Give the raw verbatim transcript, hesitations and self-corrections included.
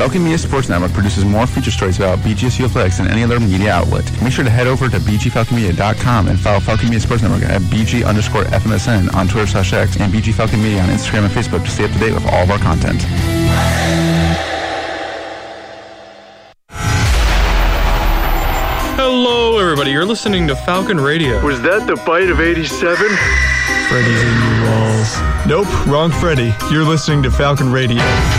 Falcon Media Sports Network produces more feature stories about B G S U Athletics than any other media outlet. Make sure to head over to b g falcon media dot com and follow Falcon Media Sports Network at bg underscore fmsn on Twitter slash X and B G Falcon Media on Instagram and Facebook to stay up to date with all of our content. Hello, everybody. You're listening to Falcon Radio. Was that the bite of eighty-seven? Freddy's in your walls. Nope, wrong Freddy. You're listening to Falcon Radio.